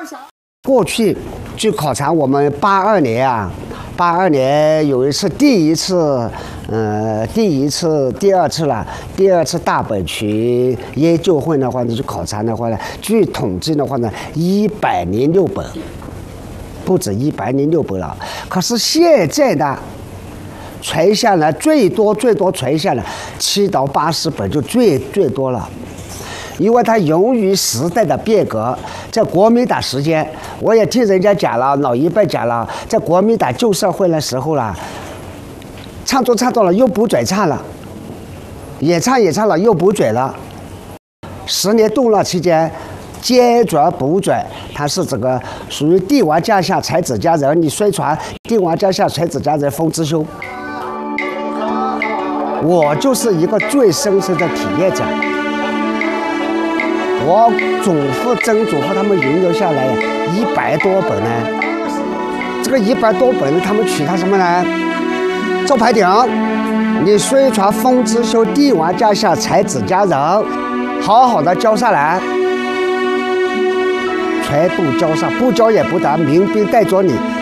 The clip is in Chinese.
过去据考察，我们82年啊，82年有一次，第二次了，第二次大本群研究会的话呢，去考察的话呢，据统计的话呢，106本，不止106本了。可是现在呢，传下来最多传下来7到80本就最多了。因为它由于时代的变革，在国民党时间，我也听人家讲了，老一辈讲了，在国民党旧社会的时候了，唱作了又不准唱了，也唱了又不准了。10年动乱期间，坚决不准，他是这个属于帝王将相才子佳人，你宣传帝王将相才子佳人封之修，我就是一个最深的体验者。我祖父、曾祖父他们遗留下来100多本呢，这个100多本呢，他们取它什么呢？招牌顶，你宣传封之修帝王将相才子佳人，好好的交上来，全部交上，不交也不得，民兵带着你。